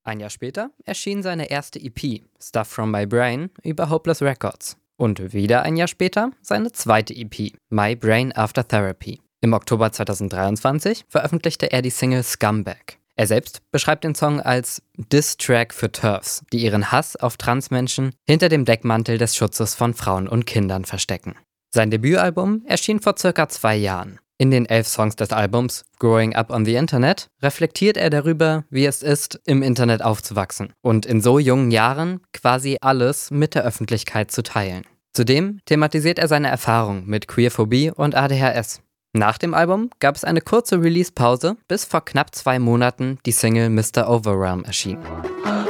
Ein Jahr später erschien seine erste EP, Stuff From My Brain, über Hopeless Records. Und wieder ein Jahr später seine zweite EP, My Brain After Therapy. Im Oktober 2023 veröffentlichte er die Single Scumbag. Er selbst beschreibt den Song als Diss-Track für TERFs, die ihren Hass auf Transmenschen hinter dem Deckmantel des Schutzes von Frauen und Kindern verstecken. Sein Debütalbum erschien vor circa 2 Jahren. In den 11 Songs des Albums Growing Up on the Internet reflektiert er darüber, wie es ist, im Internet aufzuwachsen und in so jungen Jahren quasi alles mit der Öffentlichkeit zu teilen. Zudem thematisiert er seine Erfahrung mit Queerphobie und ADHS. Nach dem Album gab es eine kurze Release-Pause, bis vor knapp 2 Monaten die Single Mr. Overwhelm erschien.